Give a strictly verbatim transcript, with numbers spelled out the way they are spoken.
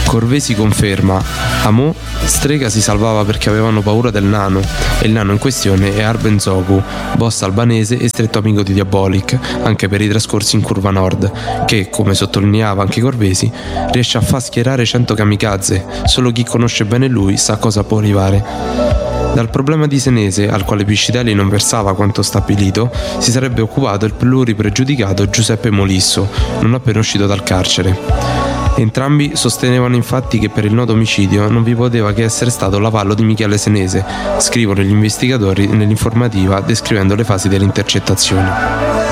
Corvesi conferma: Amò, Strega si salvava perché avevano paura del nano, e il nano in questione è Arben Zogu, boss albanese e stretto amico di Diabolic, anche per i trascorsi in Curva Nord, che, come sottolineava anche Corvesi, riesce a far schierare cento kamikaze. Solo chi conosce bene lui sa cosa può arrivare. Dal problema di Senese, al quale Piscitelli non versava quanto stabilito, si sarebbe occupato il pluripregiudicato Giuseppe Molisso, non appena uscito dal carcere. Entrambi sostenevano infatti che per il noto omicidio non vi poteva che essere stato l'avallo di Michele Senese, scrivono gli investigatori nell'informativa descrivendo le fasi delle intercettazioni.